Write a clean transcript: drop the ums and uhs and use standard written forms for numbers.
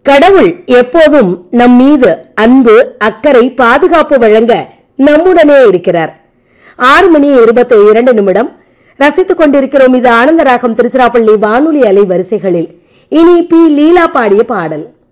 கடவுள் எப்போதும் நம் மீது அன்பு, அக்கறை, பாதுகாப்பு வழங்க நம்முடனே இருக்கிறார். 6:22 ரசித்துக் கொண்டிருக்கிறோம். இது ஆனந்தராகம் திருச்சிராப்பள்ளி வானொலி அலை வரிசைகளில். இனி பி லீலா பாடிய பாடல்.